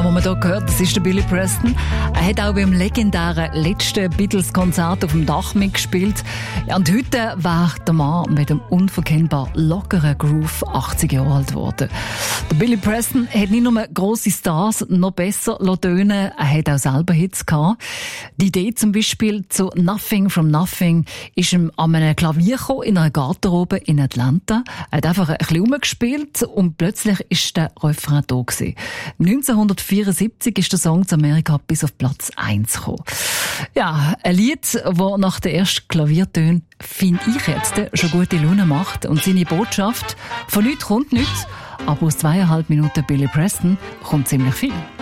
den man hier gehört, das ist der Billy Preston. Er hat auch beim legendären letzten Beatles-Konzert auf dem Dach mitgespielt. Ja, und heute war der Mann mit einem unverkennbar lockeren Groove 80 Jahre alt geworden. Der Billy Preston hat nicht nur grosse Stars noch besser tönen, er hat auch selber Hits gehabt. Die Idee zum Beispiel zu Nothing from Nothing ist ihm an einem Klavier gekommen, in einer Garderobe in Atlanta. Er hat einfach ein bisschen rumgespielt und plötzlich ist der Refrain da gewesen. 1974 ist der Song zu Amerika bis auf Platz 1 gekommen. Ja, ein Lied, das nach den ersten Klaviertönen, finde ich jetzt, schon gute Laune macht. Und seine Botschaft, von nichts kommt nichts, aber aus 2,5 Minuten Billy Preston kommt ziemlich viel.